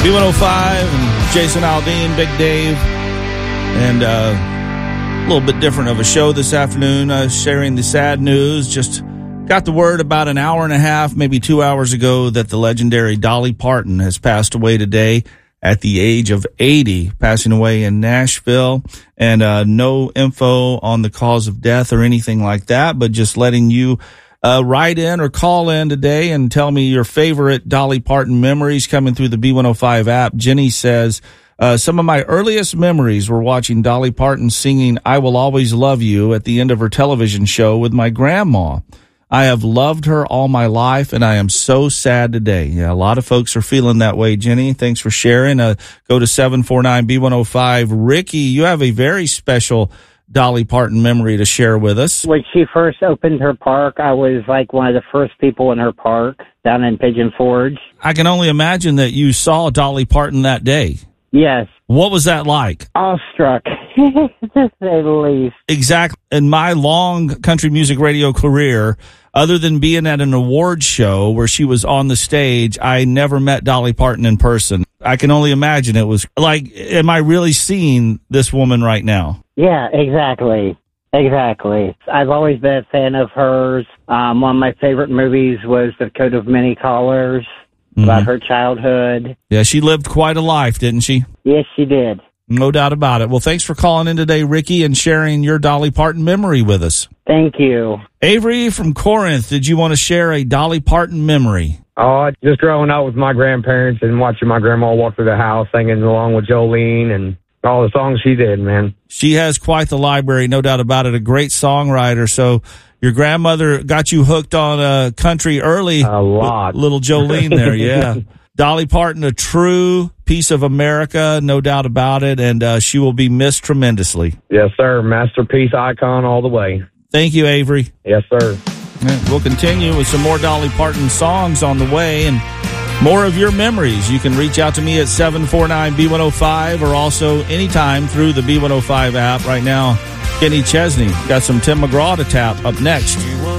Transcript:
B105 and Jason Aldean, Big Dave, and a little bit different of a show this afternoon, sharing the sad news. Just got the word about an hour and a half, maybe 2 hours ago, that the legendary Dolly Parton has passed away today at the age of 80, passing away in Nashville. And no info on the cause of death or anything like that, but just letting you write in or call in today and tell me your favorite Dolly Parton memories coming through the B105 app. Jenny says, some of my earliest memories were watching Dolly Parton singing I Will Always Love You at the end of her television show with my grandma. I have loved her all my life, and I am so sad today. Yeah, a lot of folks are feeling that way, Jenny. Thanks for sharing. Go to 749-B105. Ricky, you have a very special Dolly Parton memory to share with us. When she first opened her park, I was like one of the first people in her park down in Pigeon Forge. I can only imagine that you saw Dolly Parton that day. Yes. What was that like? Awestruck, to say the least. Exactly. In my long country music radio career, other than being at an awards show where she was on the stage, I never met Dolly Parton in person. I can only imagine it was like, am I really seeing this woman right now? Yeah, exactly. Exactly. I've always been a fan of hers. One of my favorite movies was The Coat of Many Colors, about her childhood. Yeah, she lived quite a life, didn't she? Yes, she did. No doubt about it. Well, thanks for calling in today, Ricky, and sharing your Dolly Parton memory with us. Thank you. Avery from Corinth, did you want to share a Dolly Parton memory? Oh, just growing up with my grandparents and watching my grandma walk through the house singing along with Jolene and all the songs she did, man. She has quite the library, no doubt about it. A great songwriter. So your grandmother got you hooked on country early. A lot. Little Jolene there, yeah. Dolly Parton, a true piece of America, no doubt about it, and she will be missed tremendously. Yes, sir. Masterpiece icon all the way. Thank you, Avery. Yes, sir. We'll continue with some more Dolly Parton songs on the way and more of your memories. You can reach out to me at 749-B105 or also anytime through the B105 app. Right now, Kenny Chesney got some Tim McGraw to tap up next.